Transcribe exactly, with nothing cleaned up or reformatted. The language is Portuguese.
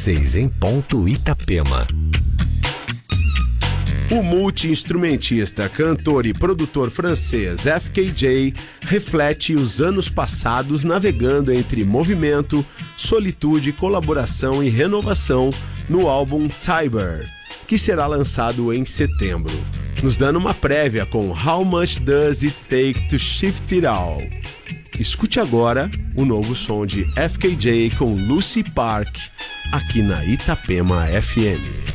dezesseis em ponto, Itapema. O multi-instrumentista, cantor e produtor francês F K J reflete os anos passados navegando entre movimento, solitude, colaboração e renovação no álbum Tiber, que será lançado em setembro, nos dando uma prévia com How Much Does It Take to Shift It All? Escute agora o novo som de F K J com Lucy Park, aqui na Itapema F M.